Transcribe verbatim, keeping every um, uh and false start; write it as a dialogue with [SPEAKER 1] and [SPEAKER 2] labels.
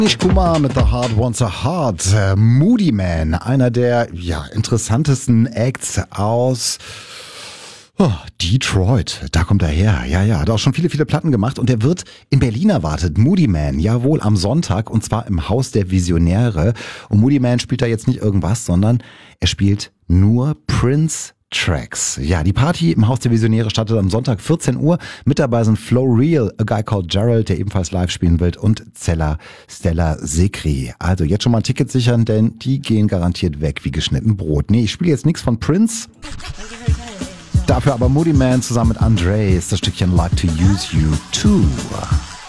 [SPEAKER 1] Nicht Kumar mit The Heart Wants a Heart. Äh, Moodymann, einer der ja, interessantesten Acts aus oh, Detroit. Da kommt er her. Ja, ja, hat auch schon viele, viele Platten gemacht und er wird in Berlin erwartet. Moodymann, jawohl, am Sonntag und zwar im Haus der Visionäre. Und Moodymann spielt da jetzt nicht irgendwas, sondern er spielt nur Prince Tracks. Ja, die Party im Haus der Visionäre startet am Sonntag vierzehn Uhr. Mit dabei sind Flow Real, A Guy Called Gerald, der ebenfalls live spielen wird, und Zella Stella Sekri. Also jetzt schon mal ein Ticket sichern, denn die gehen garantiert weg wie geschnitten Brot. Nee, ich spiele jetzt nichts von Prince. Dafür aber Moodymann zusammen mit Andre ist das Stückchen Like to Use You Too.